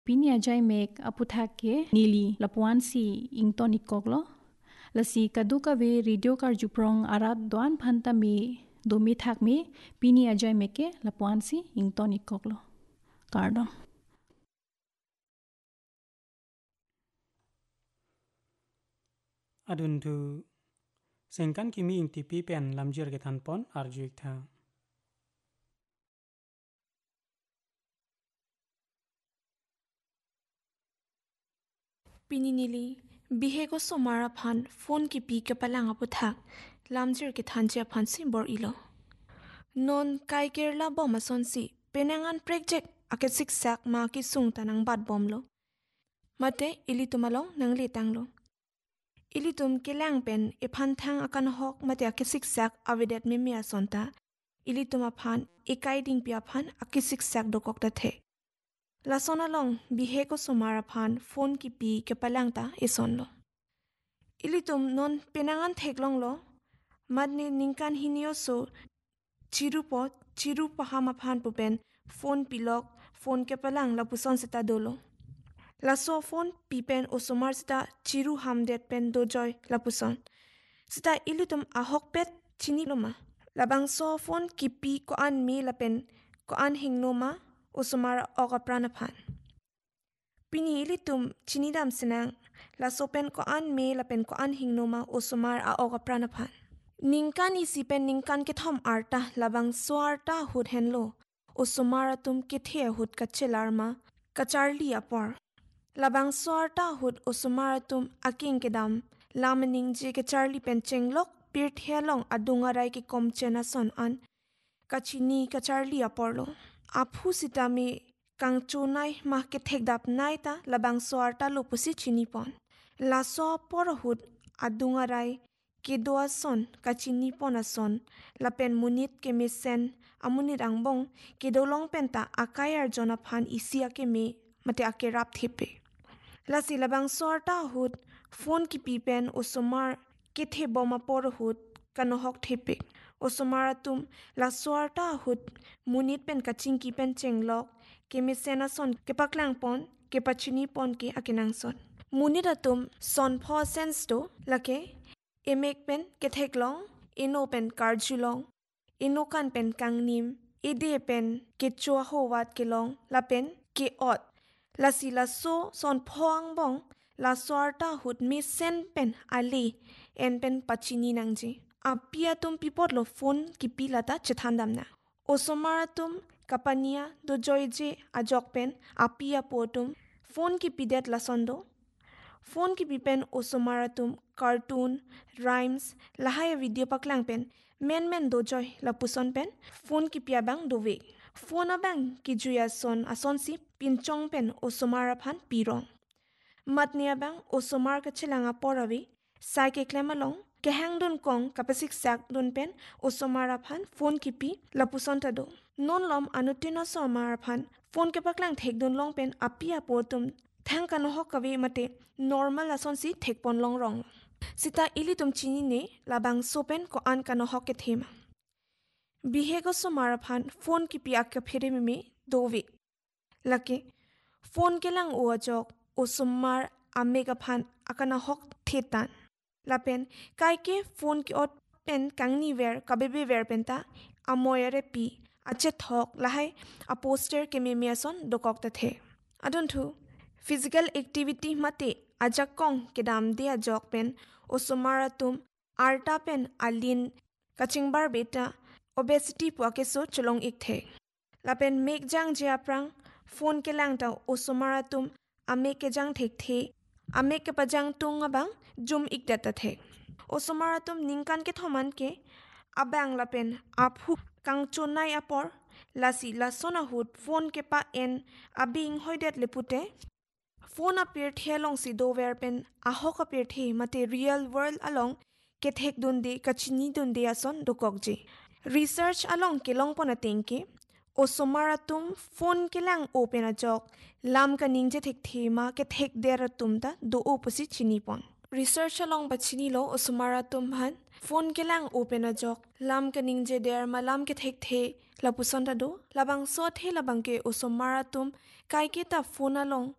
Pini ajay mek aputhak ke nili lapuan si ington ikok lo. Lasi kaduka ve radio kar juprong arat doan phanta mi domi thak mi pini ajay meke lapuan si ington ikok lo. Kardom. Adun tu sengkan kimi ing tipi pen lamjir ke tanpon arjuik tha. Pininili bihe ko somara phan phone ki pi ke palang aputhak lamjir ke thanche phan simbor ilo. Non kai kerla bom ason si penangan project ake siksak ma ki sung tanang bat bom lo. Mate ili tumalong nang li tanglo. Ili tum kelang pen e phan thang akan hok mate ake siksak avidet mimi asonta. Ili tuma phan e kai ding pia phan ake siksak dokok ta the. Lasona long bihe ko somara phan phone ki pi ke palang ta ison lo. Ili tum non penangan thek long lo. Madni ningkan hinio so chiru pahama phan pupen phone pilok phone ke palang la puson seta dolo. La so phone pipen osomar seta chiru hamdet pen dojoy la puson. Seta ilutum ahok pet chini loma. Labang so phone kipi ko an me la pen ko an hingnoma osomar oka pranapan. Pini ilitum chini dam senang la so pen ko an me la pen ko an hingnoma osomar a oka pranapan. Ningkan isi pen ningkan ke thom arta labang so arta hud henlo osomara tum ke the hud kachelarma kacharli apor. Labang so arta hud osomara tum aking kedam lamaning je ke charli pen chenglok pir thelong adungarai ke kom chena son an kachini kacharli aporlo. Aphu sitami kang chunai ma ke thekdap nai ta labang so arta lo pusi chini pon. La so porahud adungarai ke doa son kachini ponason lapen munit ke mesen amunit angbong ke dolong penta akayar jona phan isia ke me mate ake rap thepe. Lasi labang sorta hud phone ki pipen osomar ke the boma porahud kanohok thepe. Osomar tum la sorta hud munit pen kaching ki pen chenglok ke mesen ason ke paklang pon ke pachini pon ke akinang son. Munit atum son pho sense to lake emek pen kethek long, eno pen karjulong, eno kan pen kangnim, ede pen kechua ho wat kelong, la pen ke ot. La si la so son poang bong, la soarta hut mi sen pen ali, en pen pachini nangji. Apia tum pipot lo phone ki pilata chethandam na. Osomara tum kapania do joyje ajok pen apia potum, phone ki pidet la sondo. Phone ki pipen osomaratum cartoon rhymes lahaya video paklang pen men do joy la puson pen phone ki pia bang do we phone abang ki juya son ason si pinchong pen osomara phan pirong matnia bang osomar ka chilanga porawi sai ke klemalong ke hang dun kong kapasik sak dun pen osomara phan phone ki pi la puson ta do non lom anutino somara phan phone ke paklang thek dun long pen apia potum thang kan ho kawi mate normal ason si thekpon long rong sita ili tum chini ne labang sopen ko an kan ho ke thema bihe ko somara phan phone ki pi ak phere me dowe lake phone ke lang o jok o somar amega phan akana hok thetan lapen kai ke phone ki ot pen kangni ver kabebe ver penta amoyare pi ache thok lahai a poster ke me meason dokok ta the adon thu physical activity mate ajakong kedam dia jok pen osomaratum arta pen alin kachingbar beta obesity puake so cholong ikthe lapen mek jang jia prang phone ke lang ta osomaratum ame ke jang thek the ame ke pajang tung abang jum ikdata the osomaratum ningkan ke thoman ke abang lapen aphu kangchonai apor lasi lasona hut phone ke pa en abing hoidet lepute phone appear thelong si dover pen ahok appear the mate real world along kethek donde kachini donde ason dokokje research along kelong pona tengke osomaratum phone kelang open a jok lam ka ningje thek thema kethek deratum da do opasi chini pon research along bachini lo osomaratum han phone kelang open a jok lam ka ningje der malam ke thek the lapuson da do labang so the labang ke osomaratum kai ke ta phone along